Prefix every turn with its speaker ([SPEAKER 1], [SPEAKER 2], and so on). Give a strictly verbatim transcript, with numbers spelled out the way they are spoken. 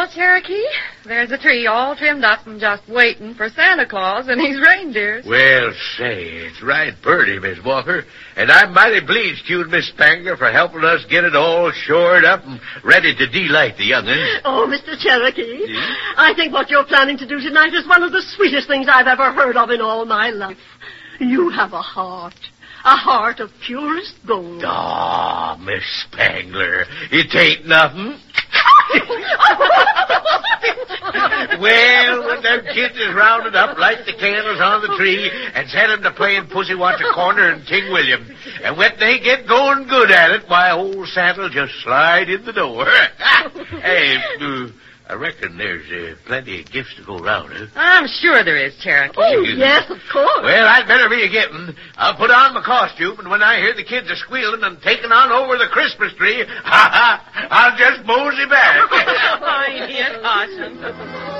[SPEAKER 1] Well, Cherokee, there's a tree all trimmed up and just waiting for Santa Claus and his reindeers.
[SPEAKER 2] Well, say, it's right pretty, Miss Walker. And I'm mighty pleased to you and Miss Spangler for helping us get it all shored up and ready to delight the young'uns.
[SPEAKER 3] Oh, Mister Cherokee,
[SPEAKER 2] Yeah?
[SPEAKER 3] I think what you're planning to do tonight is one of the sweetest things I've ever heard of in all my life. You have a heart. A heart of purest gold.
[SPEAKER 2] Ah, Miss Spangler, it ain't nothing. Well, when them kids is rounded up, light the candles on the tree and set 'em to playing Pussy Wants a Corner and King William. And when they get going good at it, why, old Santal'll just slide in the door. Hey, uh, I reckon there's uh, plenty of gifts to go round, huh?
[SPEAKER 1] I'm sure there is, Cherokee.
[SPEAKER 3] Oh, yes, of course.
[SPEAKER 2] Well, I'd better be a-getting. I'll put on my costume, and when I hear the kids are squealing and taking on over the Christmas tree, ha ha, I'll just mosey back.
[SPEAKER 1] Fine, dear caution.